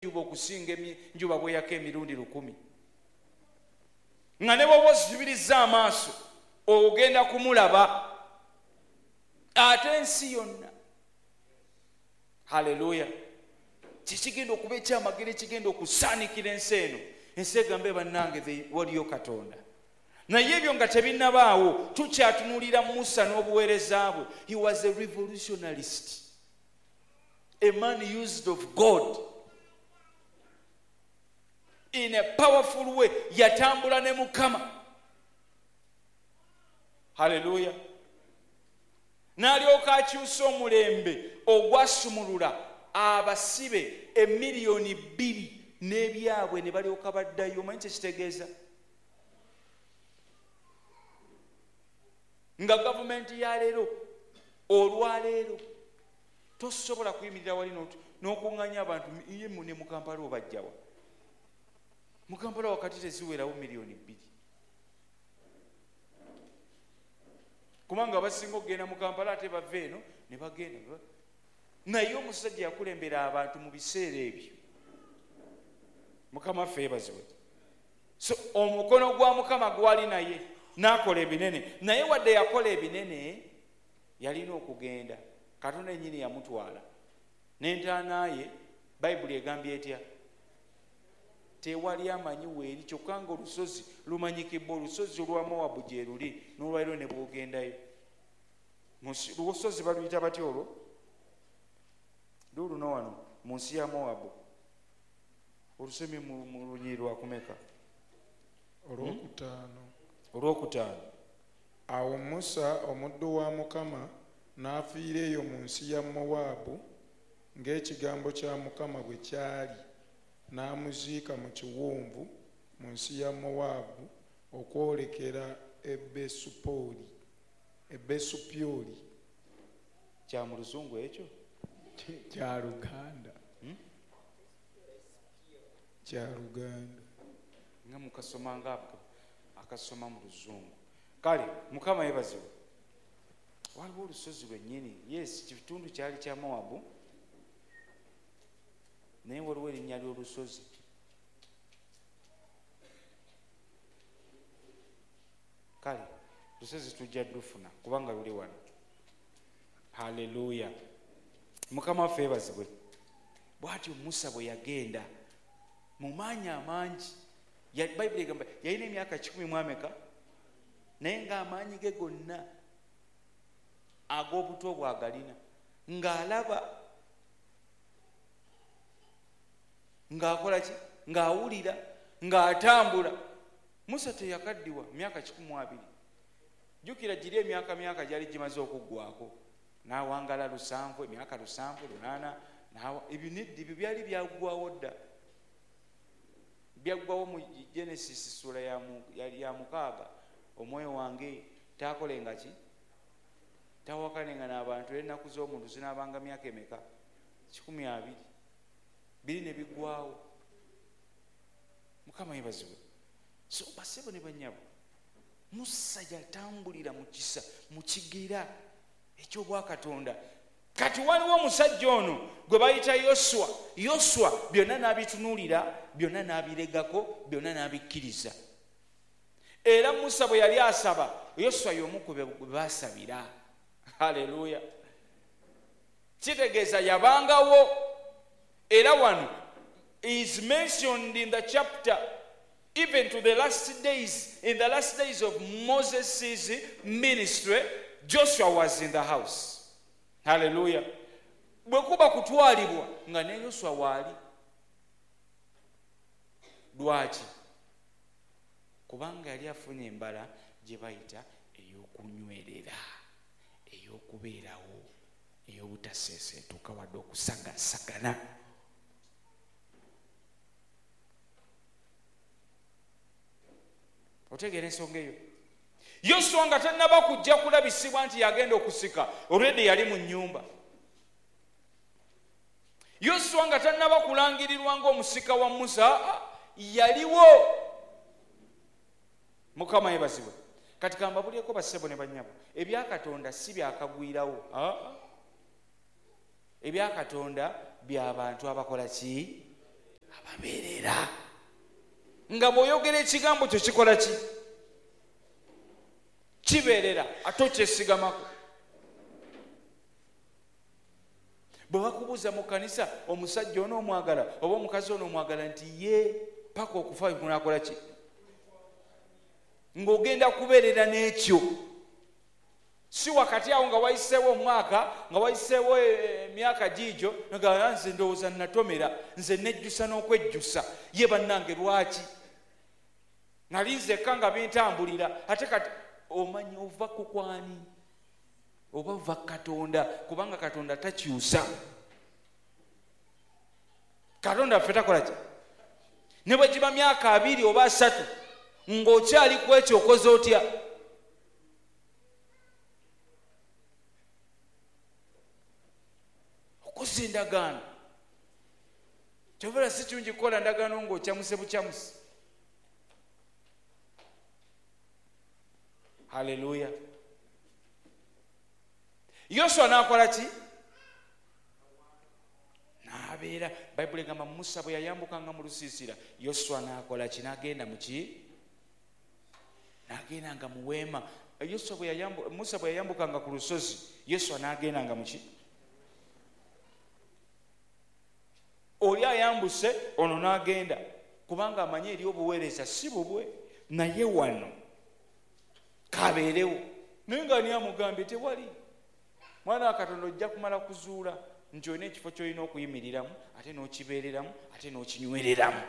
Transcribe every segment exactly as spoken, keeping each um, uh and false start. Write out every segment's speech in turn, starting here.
enjuba okusinga enjuba bweyaka emirundi lukumi, nga ne bwoba osibiriza amaaso ogenda kumulaba ate ensi yonna. Haleluya! kikigenda okuba ekyamagero ekigenda okusaanikira ensi eno. Ensi egambe bannange waliyo Katonda. Naye ebyo nga tebinnabaawo, tukyatunulira Musa n'obuweereza bwe. He was a revolutionalist, a man used of God in a powerful way. Yatambula ne Mukama. Haleluya! N'alyoka akyusa omulembe ogwasumulula abasibe emiliyoni bbiri n'ebyabwe ne balyoka baddayo. Omanyi kyekitegeeza? Nga gavumenti ya leero, olwaleero tosobola kuyimirira wali n'okuŋŋanya abantu ye ne mu Kampala obajjawa. Mu Kampala wakati teziwerawo miliyoni bbiri. Kubanga abasinga okugenda mu Kampala ate bava eno ne bagenda. Naye omusajja yakulembera abantu mu biseera ebyo. Mukama ffe yeebazibwe. So omukono gwa Mukama gwali naye n'akola ebinene. Naye wadde yakola ebinene, yalina okugenda. Katonda ennyini yamutwala n'entaana ye. Bayibuli egambye etya? Tewali amanyi weeri, kyokka nga olusozi lumanyikibwa. Olusozi olwa Mowabu gye luli, n'olwaliro ne bw'ogendayo. Olusozi baluyita batya olwo? Luuno wano mu nsi ya Mowabu. Olusemi mu lunyiri lwakumeka? Olwokutaano. Olwokutaano. Awo Musa omuddu wa Mukama n'afiira eyo mu nsi ya Mowabu ng'ekigambo kya Mukama bwe kyali, n'amuziika mu kiwonvu mu nsi ya Mowabu okwolekera e Besupoli. E Besupyoli. Kya mu Luzungu ekyo? Kya Luganda. Hmm? Kya Luganda. Nga mukasoma ngako akasoma mu Luzungu. Kale Mukama yeebazibwe. Waliwo olusozi lwennyini. Yes, kitundu kyali kya Mowabu, naye waliwo erinnya ly'olusozi. Kale lusozi tujja dufuna kubanga luli wano. Haleluya! Mukama waffe yeebazibwe. Bw'atyo Musa bwe yagenda mu maanyi amangi. Bayibuli egamba yalina emyaka kikumi mu ameka, naye ng'amaanyi ge gonna ag'obuto bwagalina, ng'alaba, ng'akola ki? Ng'awulira, ng'atambula. Musa teyakaddiwa myaka kikumi mu abiri. Jjukira giri emyaka myaka gyali gimaze okuggwako. N'awangala lusanvu, emyaka lusanvu, lunaana. Ebiniddi byo byali byaggwawo dda. Byaggwawo mu Genesis sura ya mukaaga. Omwoyo wange taakolenga ki? Tawakanenga n'abantu. Ennaku z'omuntu zinaabanga myaka emeka? Kikumi abiri. Biri ne biggwawo. Mukama yeebazibwe. So basebo ne bannyabo, Musa yatambulira mu kisa, mu kigera eky'obwakatonda. Kati waliwo omusajja ono gwe bayita Yoswa. Yoswa byonna n'abitunuulira, byonna n'abiregako, byonna n'abikkiriza. Era Musa bwe yali asaba, Yoswa y'omu ku be baasabira. Haleluya! Kitegeeza yabangawo. Era wano is mentioned in the chapter even to the last days. In the last days of Moses' ministry, Joshua was in the house. Hallelujah. Bwe kuba kutwalibwa nga ne Yoswa waali. Lwaki? Kubanga yali afunye embala gye bayita ey'okunywerera, ey'okubeerawo, ey'obutaseeseetuka wadde okusagasagana. Otegeera ensonga eyo? Yoswa nga tannaba kujja kulabisibwa nti yagenda okusika, already yali mu nnyumba. Yoswa nga tannaba kulangirirwa ng'omusika wa Musa, yaliwo. Mukama yeebazibwe. Kati kambabulyeko bassebo ne bannyabo, ebya Katonda si byakagwirawo. Ebya Katonda by'abantu abakola ki? nga bw'oyogera ekigambo kyo kikola ki? Kibeerera ate okyesigamako. Bwe bakubuuza mu kanisa omusajja onoomwagala oba omukazi onoomwagala nti ye paka okufa kunaakola ki? Ng'ogenda kubeerera n'ekyo. Si wakati awo nga wayiseewo omwaka nga wayiseewo emyaka giigyo nga nze ndowooza natomera nze nejjusa n'okwejjusa ye bannange lwaki nali nzekka nga bintambulira ate kati omanyi ova ku kwani oba ova Katonda kubanga Katonda takyusa. Katonda ffe takola ki? Ne bwe kiba myaka abiri oba asatu ng'okyali ku ekyo okoze otya? Okoze endagaano. Kyovera si kirungi kukola ndagaano ng'okyamuse bukyamuse. Haleluya. Yoswa n'akola ki? N'abeera, Bayibuli egamba Musa bwe yayambukanga mu lusiisira, Yoswa n'akola ki? N'agenda mu ki? N'agendanga mu weema. Yoswa bwe yayambu, Musa bwe yayambukanga ku lusozi, Yoswa n'agendanga mu ki? Oli ayambuse ono n'agenda kubanga amanyi eri obuweereza si bubwe naye wano kabeerewo. Naye nga ani amugambye tewali. Mwana wa Katonda ojja kumala kuzuula nti olina ekifo ky'olina okuyimiriramu ate n'okibeereramu ate n'okinywereramu.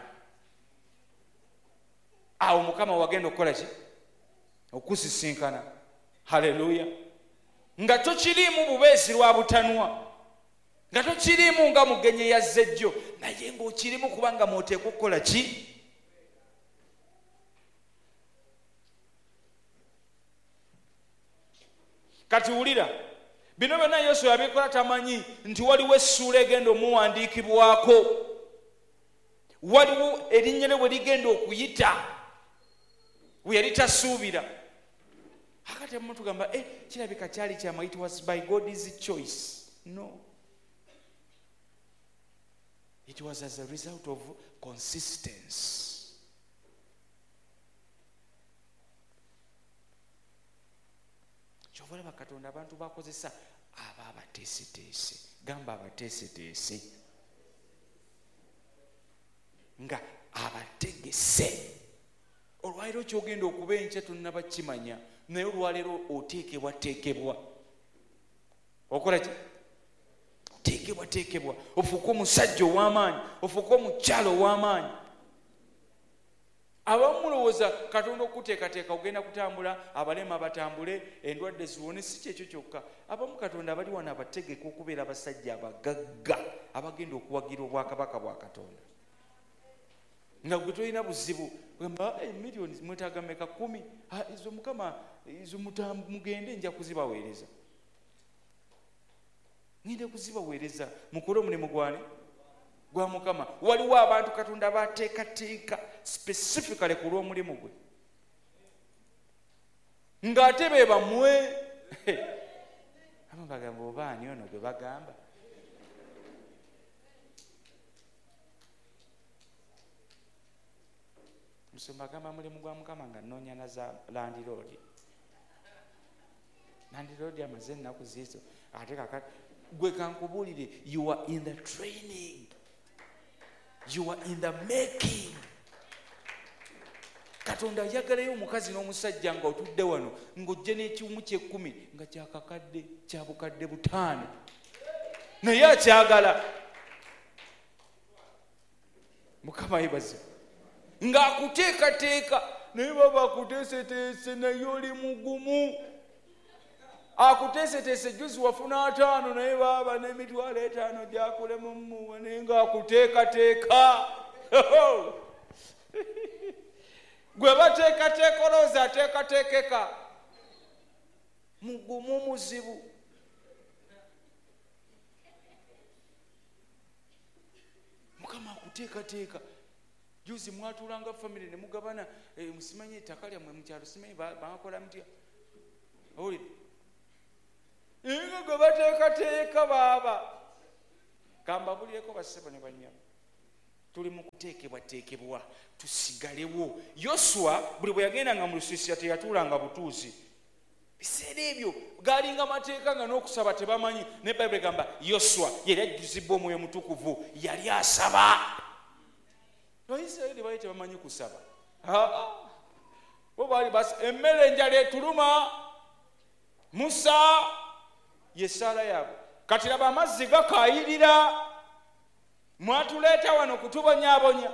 Awo Mukama wagenda okukola ki? Okusisinkana. Haleluya. Nga tokiriimu bubeezi lwa butanwa, nga tokiriimu nga mugenyi yazze jjo, naye ng'okirimu kubanga mw'oteekwa okukola ki? Kati wulira, bino byonna Yoswa yabikola tamanyi nti waliwo essuula egenda omuwandiikibwako, waliwo erinnya lye bwe ligenda okuyita bwe yali tasuubira. Akati abamu tugamba eh, kirabika kyali kyama, it was by God's choice. No. It was as a result of consistency. Kyova olaba Katonda abantu bakozesa aba abateeseteese, gamba abateeseteese, nga abategese. Olwaleero kyogenda okuba enkya tonnaba kimanya, naye olwaleero oteekebwa teekebwa. Okola ki? Teekebwa teekebwa. Ofuuka omusajja ow'amaanyi, ofuuka omukyalo ow'amaanyi. Abamu mulowooza Katonda okuteekateeka ogenda kutambula, abalema batambule, endwadde ziwone. Si kyekyo kyokka. Abamu Katonda abali wano abategeka okubeera abasajja abagagga abagenda okuwagira obwakabaka bwa Katonda. Nga gwe tolina buzibu gamba emiliyoni mwetaaga meka kumi, izo Mukama izo mugende nja kuzibaweereza. Ngende kuzibaweereza mukole omulimu gwane gwa Mukama. Waliwo abantu Katonda bateekateeka specifically ku lw'omulimu gwe, ng'ate be bamwe abamu bagamba oba ani ono gwe bagamba. Musumba agamba mulimu gwa Mukama nga nnoonya na za landiroodi. Landiroodi amaze ennaku ziizo ate kakati gwe kankubuulire, you are in the training, you are in the making. Katonda ayagalayo omukazi n'omusajja nga otudde wano ng'ojje n'ekiwumu ky'ekkumi nga kyakakadde kya bukadde butaano, naye akyagala. Mukama yebaze. Ng'akuteekateeka naye baba akuteeseteese naye oli mugumu. Akuteeseteese juzi wafuna ataano naye baba n'emitwalo etaano gyakulemu mmuwa naye ng'akuteekateeka. Gwe bateekateeka olowooza ateekateekeka. Mugumu muzibu. Mukama akuteekateeka. Juzi mwatuulanga family ne mugabana e, musimanyi ettaka lyammwe mu kyalo simanyi bakola mutya? Owulire? Nga gwe bateekateeka baaba. Kambabulireko bassebo ne bannyabo. tuli mu kuteekebwateekebwa tusigalewo. Yoswa buli bwe yagendanga mu lusiisira teyatuulanga butuuzi. Biseera ebyo galinga mateeka nga n'okusaba tebamanyi. Ne Bayibuli egamba Yoswa yali ajjuzibwa Omwoyo Mutukuvu, yali asaba. Abayisirayiri baali tebamanyi kusaba. Bo baali basa emmere enjala etuluma, Musa ye ssaala yaabwe. Kati laba amazzi gakaayirira, mwatuleeta wano kutubonyaabonya.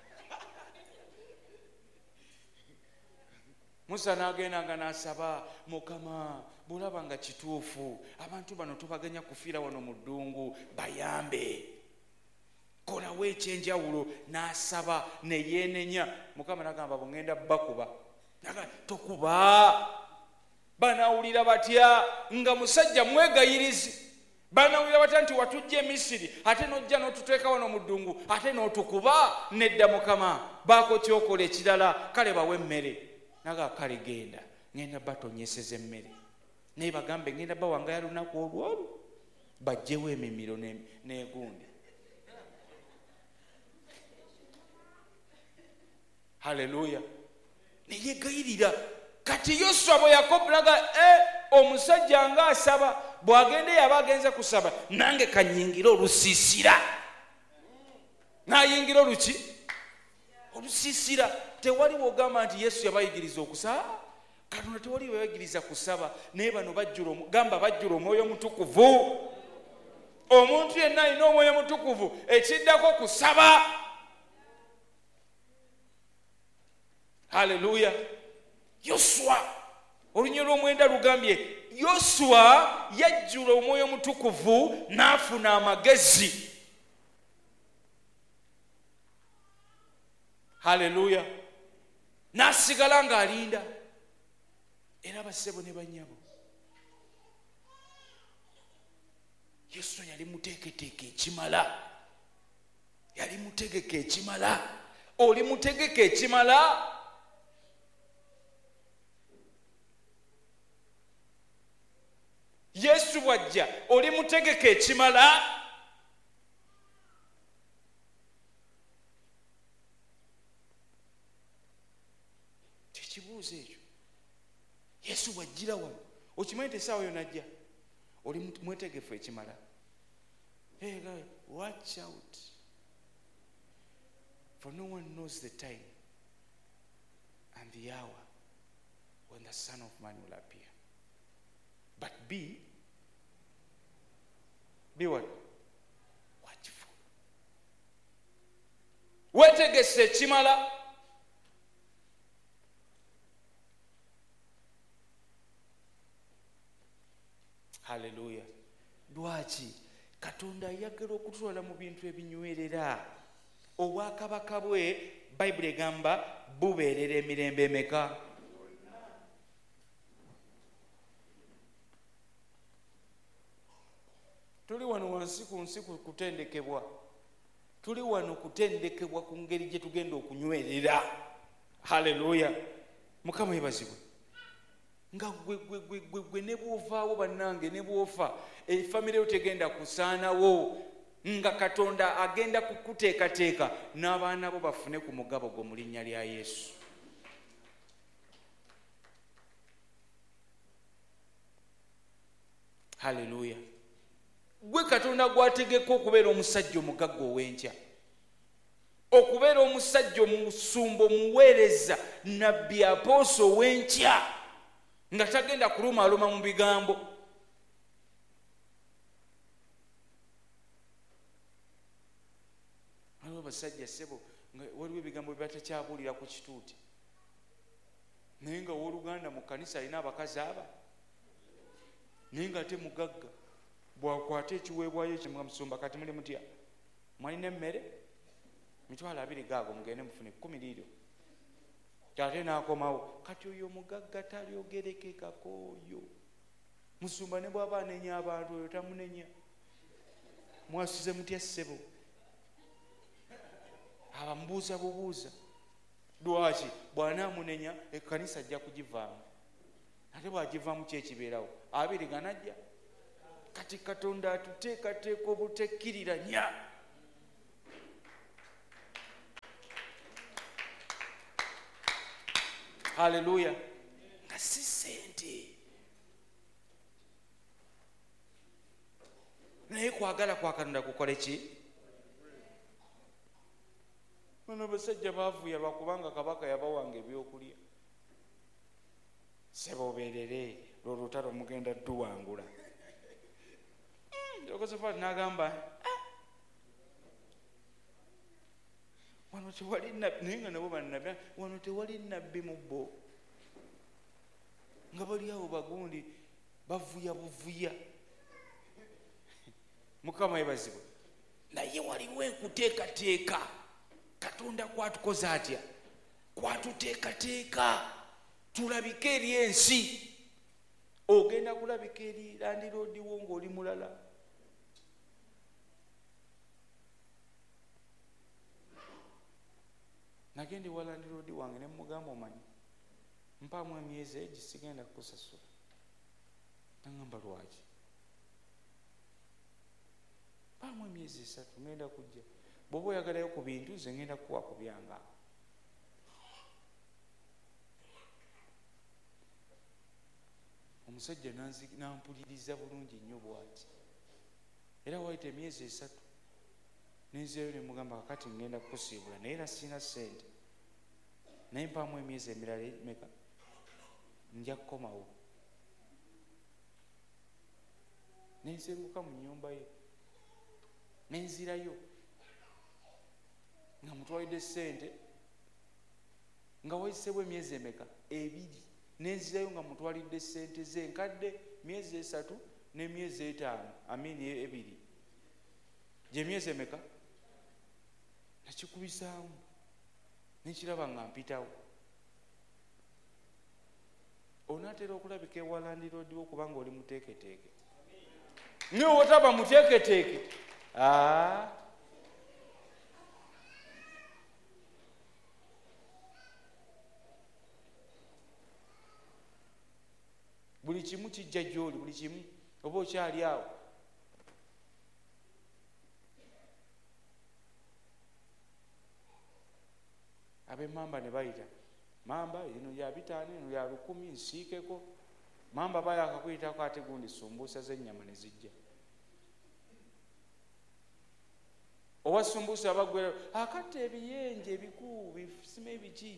Musa n'agendanga n'asaba, Mukama bw'olaba nga kituufu abantu bano tubaganya kufiira wano mu ddungu, bayambe, kolawo ekyenjawulo. N'asaba ne yeenenya. Mukama n'agamba bw'ŋŋenda bakuba. Tokuba. Banaawulira batya nga musajja mwegayirizi? Banaawulira batya nti watujja e Misiri ate n'ojja n'otuteeka wano mu ddungu ate n'otukuba? Nedda Mukama, baako kyokola ekirala, kale bawe emmere. Naga kale genda, ngenda batonyeseza emmere. Naye bagambe ngenda bawangaya lunaku olwolu, bajjewo emimiro n'egundi. Haleluya. Neyegayirira. Kati Yoswa bwe yakobulaga e omusajja nga asaba, bw'agende yaba agenze kusaba, nange kanyingira olusiisira. N'ayingira oluki? Olusiisira. Tewali wogamba nti Yesu yabayigiriza okusaba. Katonda tewali bayigiriza kusaba. Naye bano bajjula gamba bajjula Omwoyo Mutukuvu. Omuntu yenna alina Omwoyo Mutukuvu ekiddako kusaba. Haleluya. Yoswa olunyiro lw'omwenda lugambye Yoswa yajjula Omwoyo Mutukuvu n'afuna amagezi. Haleluya. N'asigala ng'alinda. Era bassebo ne bannyabo, Yoswa yali muteeketeeke ekimala. Yali mutegeke ekimala. Oli mutegeke ekimala? Yesu bw'ajja oli mutegeke ekimala? Tekibuuzo ekyo. Yesu bw'ajjira wano okimanyi nti essaawa yonna ajja oli mwetegefu ekimala. Hey guys, watch out, for no one knows the time and the hour when the Son of Man will appear. But be, be what? Watchful. Wetegese ekimala. Haleluya. Lwaki? Katonda ayagala okutwala mu bintu ebinywerera. Obwakabaka bwe Bayibuli egamba bubeerera emirembe emeka? Tuli wano wansi ku nsi kutendekebwa. Tuli wano kutendekebwa ku ngeri gye tugenda okunywerera. Haleluya. Mukama yebazibwe. Nga gwe gwe gwe gwe gwe ne bw'ovaawo bannange ne bw'ofa efamire yo tegenda kusaanawo, nga Katonda agenda kukuteekateeka n'abaana bo bafune ku mugabo gwo mu linnya lya Yesu. Haleluya. Gwe Katonda gwategeka okubeera omusajja omugagga ow'enkya, okubeera omusajja omusumba omuweereza nabbi apooso ow'enkya, nga tagenda kulumaaluma mu bigambo. Waliwo basajja ssebo nga waliwo ebigambo bye batakyabuulira ku kituuti, naye nga owooluganda mu kkanisa alina abakazi aba, naye nga ate mugagga. Bwakwata ekiweebwayo ekyo nga musumba, kati muli mutya? Mwalina emmere? Mitwalo abiri gaago mugende mufune kkumi liiryo. Ate n'akomawo. Kati oyo omugagga talyogerekekako oyo. Musumba ne bw'aba anenya abantu oyo tamunenya. Mwasuze mutya ssebo? Abamubuuza bubuuza. Lwaki? Bw'anaamunenya ekkanisa ajja kugivaamu. Ate bw'agivaamu ki ekibeerawo? Abiri ganajja. Kati Katonda atuteekateeka obutekkiriranya. haleluya, nga si ssente naye kwagala kwa Katonda kukole ki? Bano basajja baavuya lwakubanga kabaka yabawanga ebyokulya. Seboberere lwolutalo mugenda tuwangula. Jokosafati n'agamba wano tewali nabbi, naye nga nabo bannabbi, wano tewali nabbi mu bo, nga bali awo bagundi bavuya buvuya. Mukama yebazibwe. Naye waliwo enkuteekateeka. Katonda kwatukoza atya? Kwatuteekateeka tulabike eri ensi. Ogenda kulabika eri landiroodi wo ng'oli mulala. Nagende wa landiroodi wange ne mugamba omanyi mpaamu emyezi egi sigenda kukusasula. Nangamba lwaki? Mpaamu emyezi esatu ngenda kujja. Bw'oba oyagalayo ku bintu nze ngenda kukuwa ku byange. Omusajja nampuliriza bulungi nnyo bw'ati. Era wayita emyezi esatu nenzeeyo ne mugamba kakati ngenda kukusiibula naye era sina ssente. Naye mpaamu emyezi emirala meka nja kukomawo. Nensenguka mu nnyumba ye nenzirayo nga mutwalidde ssente nga wayiseewo emyezi emeka ebiri. Nenzirayo nga mutwalidde ssente ze nkadde myezi esatu n'emyezi etaano amini ebiri. Gye myezi emeka? Nakikubisaamu nekiraba nga mpitawo. Onaatera okulabika ewa landiroodi wo kubanga oli muteeketeeke. Naye wotaba muteeketeeke, aa buli kimu kijja gy'oli, buli kimu oba okyali awo. Ab'emmamba ne bayita mamba lino lya bitaano lino lya lukumi nsiikeko. Mamba bayaka kuyitako ate gundi sumbuusa z'ennyama ne zijja. Owa sumbuusa abagwera akatta ebiyenje ebikuu bisima ebiki.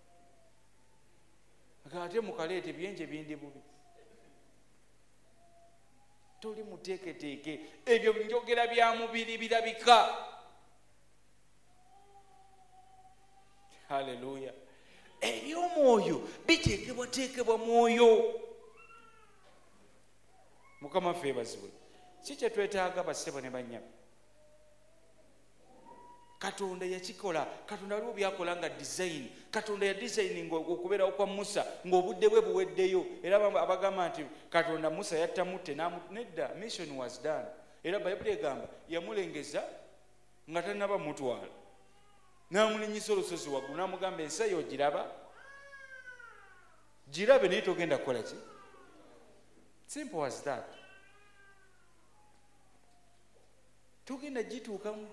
Ate mukaleeta ebiyenje bindi bubi. Toli muteeketeeke. Ebyo njogera bya mubiri birabika. Haleluya. Eby'omwoyo biteekebwateekebwa mwoyo. Mukama ffe bazibwe. Si kye twetaaga bassebo ne bannyabo. Katonda yakikola. Katonda waliwo byakola nga design. Katonda ya designing okubeerawo kwa Musa ng'obudde bwe buweddeyo. Era abagamba nti Katonda Musa yattamutte nedda. Mission was done. Era Bayibuli egamba yamulengeza nga tannaba mutwala. N'amulinyisa olusozi waggulu n'amugamba ensi eyo ogiraba? Girabe naye togenda kukola ki? Simple as that. Togenda gituukamu.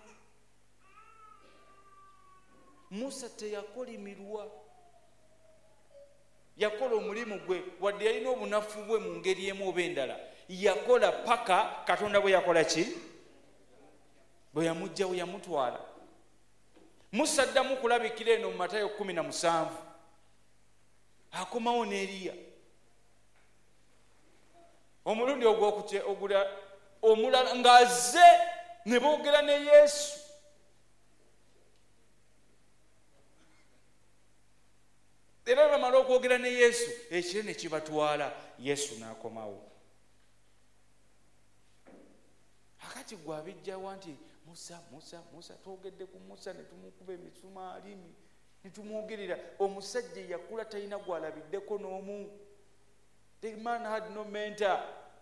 Musa teyakolimirwa. Yakola omulimu gwe wadde yalina obunafu bwe mu ngeri emu oba endala. Yakola paka Katonda bwe yakola ki? Bwe yamugjawo yamutwala. Musa addamu kulabikira eno mu Matayo kumi na musanvu. Akomawo ne Eriya. Omulundi ogula omulala ng'azze ne boogera ne Yesu. Era bamala okwogera ne Yesu ekire ne kibatwala. Yesu n'akomawo. Akati gwe abijjawa nti Musa, Musa, Musa, twogedde ku Musa ne tumukuba emisumaali ne tumwogerera. Omusajja yakula talina gwalabiddeko n'omu. The man had no mentor.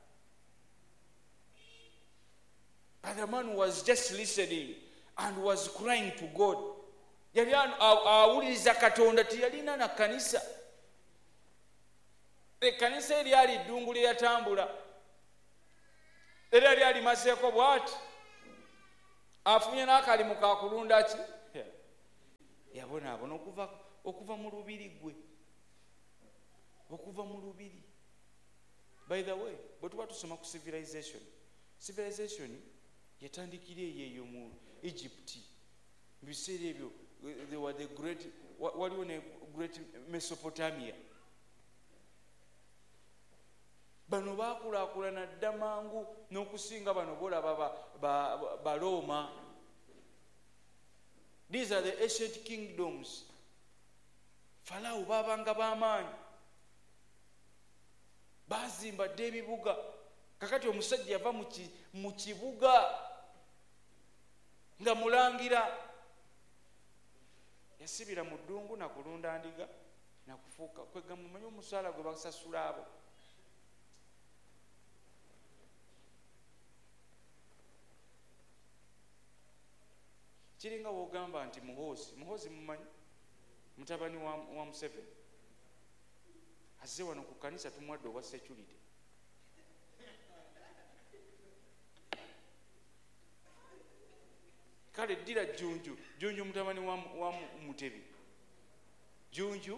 But the man was just listening and was crying to God. Yali awuliriza Katonda, tiyalina na kanisa. Ekkanisa eryali ddungu lye yatambula. Era lyali maseeko bw'ati. Afunye n'akalimu ka kulunda ki? Yabonaabona okuva okuva mu lubiri gwe. okuva mu lubiri. By the way, bwe tuba tusoma ku civilization, civilization yatandikira eyo mu Egypt. Mu biseera ebyo they were the great, waliwo ne great Mesopotamia. Bano bakulaakulana dda mangu n'okusinga bano bolaba ba Roma. These are the ancient kingdoms. Farao babanga b'amaanyi, bazimba dde ebibuga. Kakati omusajja yava mu kibuga nga mulangira, yasibira mu ddungu na kulunda ndiga na kufuuka kwega mumanyi omusaala gwe basasula abo. Kiringa wogamba nti Muhoozi, Muhoozi mumanyi mutabani wa, wa Museveni azze wano ku kanisa tumwadde obwa security. Kale ddira Jjunju, Jjunju mutabani wa, wa Mutebi, Jjunju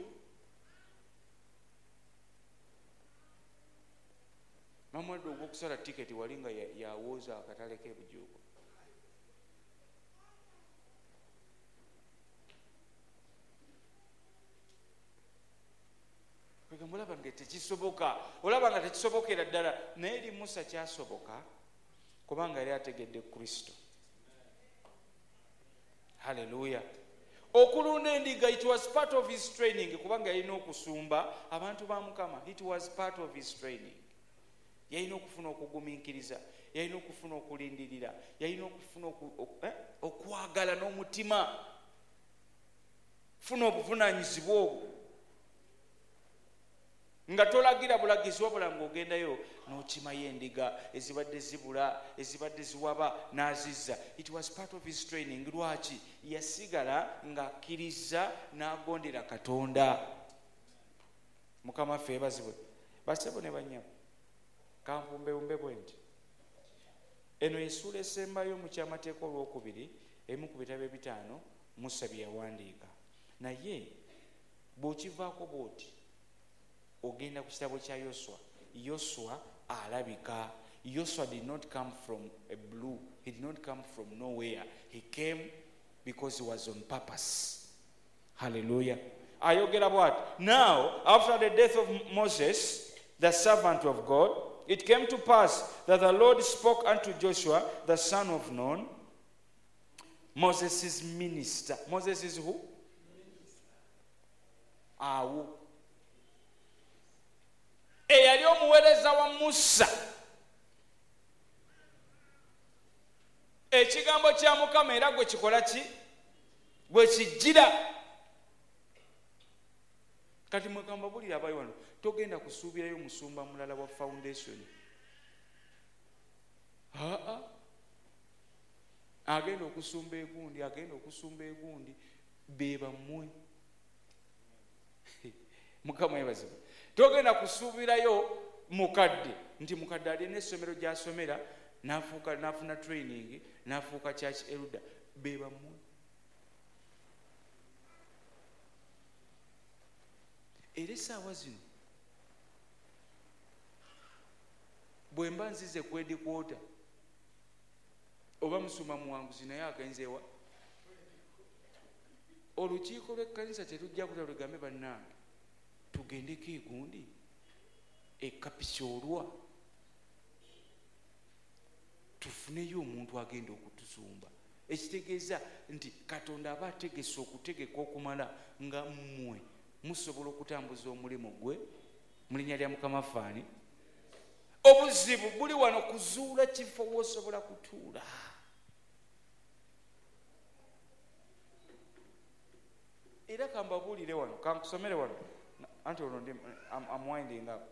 mamwadde ogw'okusala tiketi wali nga yawooza akatale k'ebujuuko. Olaba nga tekisoboka, olaba nga tekisobokera ddala, naye eri Musa kyasoboka kubanga yali ategedde Kristo. Haleluya. Okulunda endiga, it was part of his training, kubanga yalina okusumba abantu ba Mukama. It was part of his training. Yalina okufuna okugumiikiriza, yalina okufuna okulindirira, yalina okufuna okwagala n'omutima, funa obuvunaanyizibwa obwo. Nga tolagira bulagizi wabula ng'ogendayo n'okimayo endiga ezibadde zibula, ezibadde ziwaba n'azizza. It was part of his training. Lwaki? Yasigala ng'akkiriza n'agondera Katonda. Mukama ffe ebazibwe. Basebo ne bannyabo, kanfumbewumbe bwe nti eno essuula esembayo mu kyamateeka olwokubiri emu ku bitabo ebitaano Musa bye yawandiika. Naye bw'okivaako bw'oti ogenda ku kitabo kya Yoswa. Yoswa alabika. Yoswa did not come from a blue. He did not come from nowhere. He came because he was on purpose. Hallelujah. Ayogera bw'ati. Now, after the death of Moses, the servant of God, it came to pass that the Lord spoke unto Joshua, the son of Nun, Moses' minister. Moses is who? Awo. Eyali omuweereza wa Musa. Ekigambo kya Mukama era gwe kikola ki? Gwe kijjira. Kati mwekamba bulira abayi wano, togenda kusuubirayo musumba mulala wa foundation. Aa. Agenda okusumba egundi, agenda okusumba egundi, beba mmwe. Mukama yebazibwe. Togenda kusuubirayo mukadde nti mukadde alina essomero gy'asomera n'afuuka n'afuna training n'afuuka church elder. Beba mmwe. Era essaawa zino bwe mba nzize kwedikwota oba musuma muwanguzi naye agenzeewa, olukiiko lw'ekkanisa terujja kuta lugambe bannange tugendeko egundi ekapikyolwa tufuneyo omuntu agenda okutusumba. Ekitegeeza nti Katonda aba ategese okutegeka okumala nga mmwe musobola okutambuza omulimu gwe mu linnya lya Mukama faani. Obuzibu buli wano kuzuula kifo w'osobola kutuula. Era kambabuulire wano, kankusomere wano. Anti ono ndi I'm winding up.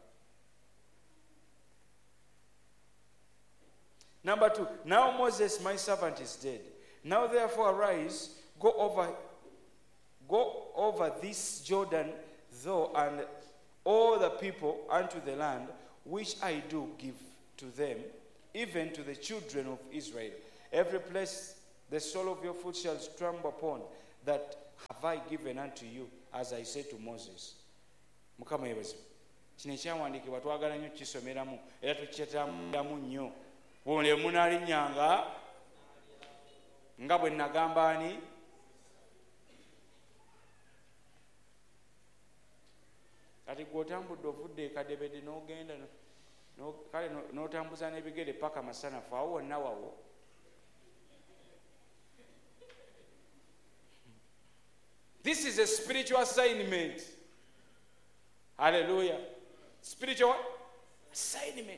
Number two, now Moses my servant is dead. Now therefore arise, go over go over this Jordan, thou and all the people unto the land which I do give to them, even to the children of Israel. Every place the sole of your foot shall trample upon, that have I given unto you, as I said to Moses. Mukama yebazibwe. kino ekyawandiikibwa twagala nnyo kisomeramu era tukitambudamu nnyo. Buli munaalinnyanga nga bwe nagamba ani kati gw'otambudde ovudde ekadebede n'ogenda kale n'otambuza n'ebigere paka masanafu awo wonna wawo. This is a spiritual assignment. Hallelujah. Spiritual assignment.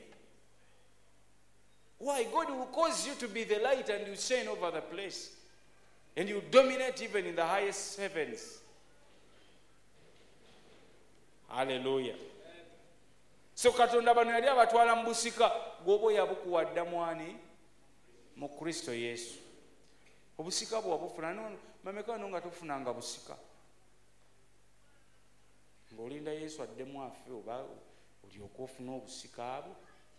Why? God will cause you to be the light and you shine over the place. And you dominate even in the highest heavens. Hallelujah. So Katonda bano yali abatwala mu busika gwoba yabukuwadda mwani mu Kristo Yesu. Obusika bwo wabufuna nono mameka no nga tufunanga busika. Ng'olinda Yesu addemu afe oba olyoka ofuna obusika abo.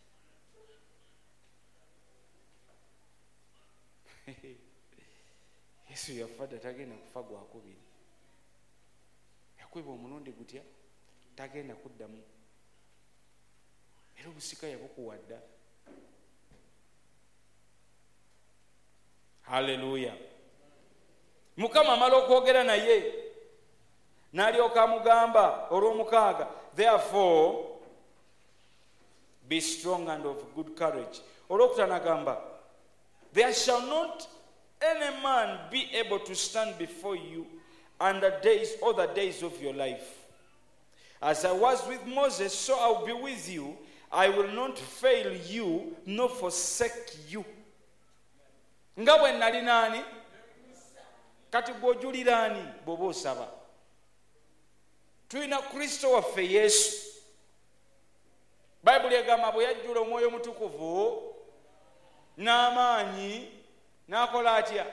Yesu yafa dda tagenda kufa gwakubiri. Yakweba omulundi gutya tagenda kuddamu. Era obusika yabukuwadda. Hallelujah. Mukama amala okwogera naye n'alyoka amugamba olw'omukaaga, therefore be strong and of good courage. Olwokutaano agamba, there shall not any man be able to stand before you and the days, all the days of your life. As I was with Moses, so I will be with you. I will not fail you, nor forsake you. Nga bwe nali nani? Kati gw'ojuliraani bw'oba osaba. Tulina Kristo waffe Yesu. Bayibuli egamba bwe yajjula Omwoyo Mutukuvu n'amaanyi n'akola atya?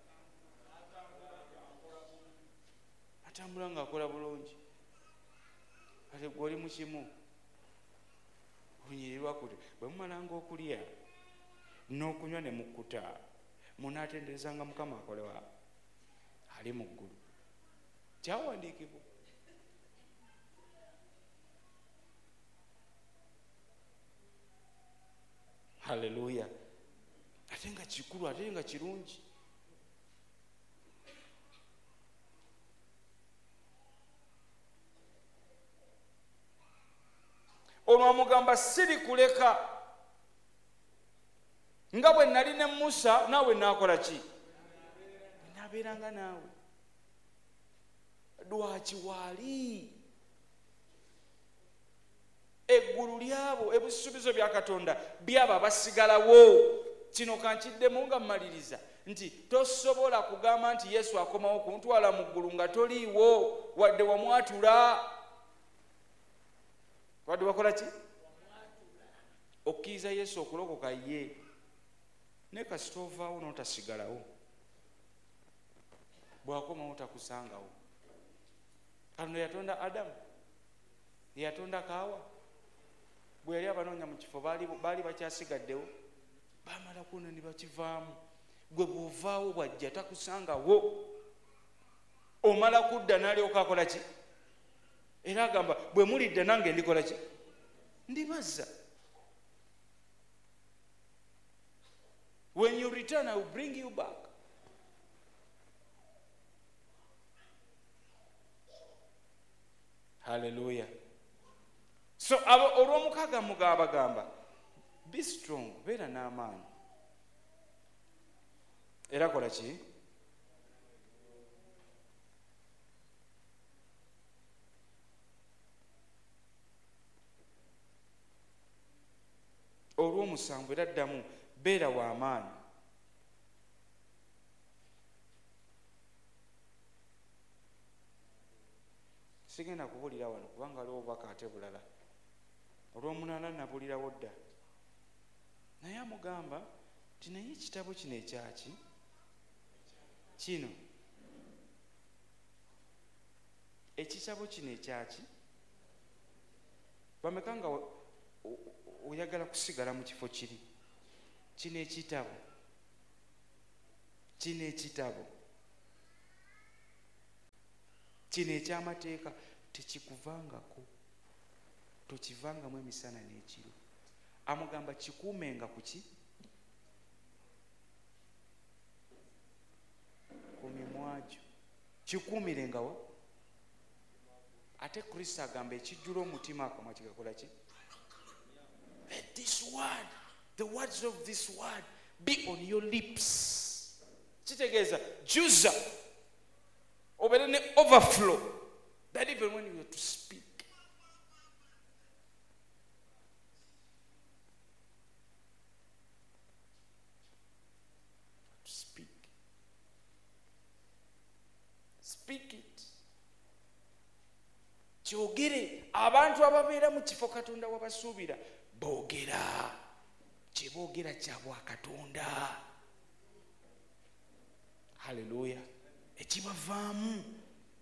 Atambula ng'akola bulungi. Ate gw'oli mu kimu olinyirirwa kuti bwe mumalanga okulya n'okunywa ne mukkuta munaatenderezanga Mukama akolewa ali mu ggulu. Kyawandiikibwa. Hallelujah. Ate nga kikulu, ate nga kirungi. Olwo amugamba siri kuleka. Nga bwe nali ne Musa naawe naakola ki? Naabeeranga naawe. Lwaki waali? Eggulu lyabo ebisuubizo bya Katonda byabo abasigalawo. Kino kankiddemu nga mmaliriza nti tosobola kugamba nti Yesu akomawo kuntwala mu ggulu nga toliiwo wadde wamwatula. Wadde wakola ki? Okkiriza Yesu okulokoka ye. Ne kasita ovaawo n'otasigalawo. Bw'akomawo takusangawo. Katonda yatonda Adamu. Yatonda Kaawa. Bwe yali abanoonya mu kifo baali bakyasigaddewo. Baamala kuno ne bakivaamu. Gwe bw'ovaawo bw'ajja takusangawo. Omala kudda n'alyoka akola ki? Era agamba bwe mulidde nange ndikola ki? Ndibazza. When you return, I will bring you back. Hallelujah. So olw'omukaaga mugamba gamba be strong, beera n'amaanyi. Era kola ki? Olw'omusanvu era ddamu beera w'amaanyi. Sigenda kubulira wano kubanga waliwo obubaka ate bulala. Olw'omunaana nabulirawo dda. Naye amugamba nti naye ekitabo kino ekyaki? Kino. Ekitabo kino ekyaki? Bameka nga oyagala kusigala mu kifo kiri? Kino ekitabo. Kino ekitabo. Kino eky'amateeka tekikuvangako. tokivangamu emisana n'ekiro. Amugamba kikuumenga kuki? Ku mimwa gyo. Kikuumirengawa? Ate Kristo agamba ekijjula omutima akamwa kigakola ki? Let this word, the words of this word be on your lips. Kitegeeza juza obeere ne overflow, that even when you are to speak, to speak, speak it. Kyogere. Abantu ababeera mu kifo Katonda wabasuubira boogera, kye boogera kya bwa Katonda. Haleluya. Ekibavaamu